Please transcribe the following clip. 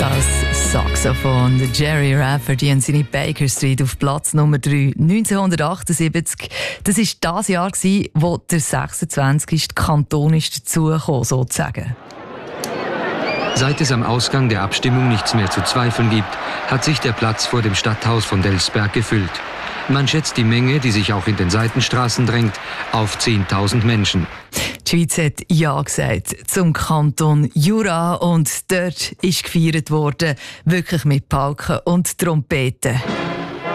Das Saxophon. Der Jerry Rafferty und seine Baker Street auf Platz Nummer 3, 1978. Das war das Jahr, wo der 26. Kanton dazugekommen ist, sozusagen. Seit es am Ausgang der Abstimmung nichts mehr zu zweifeln gibt, hat sich der Platz vor dem Stadthaus von Delsberg gefüllt. Man schätzt die Menge, die sich auch in den Seitenstraßen drängt, auf 10.000 Menschen. Die Schweiz hat Ja gesagt zum Kanton Jura und dort ist gefeiert worden, wirklich mit Pauken und Trompeten.